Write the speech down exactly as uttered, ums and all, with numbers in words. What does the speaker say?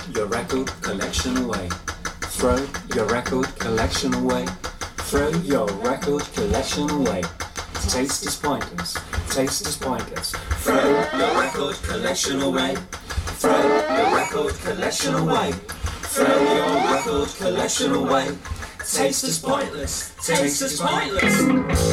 your record collection away. Throw your record collection away. Throw your record collection away. Taste is pointless. Taste is pointless. Throw your record collection away. Throw your record collection away. Throw your record collection away. Taste is pointless. Taste is pointless.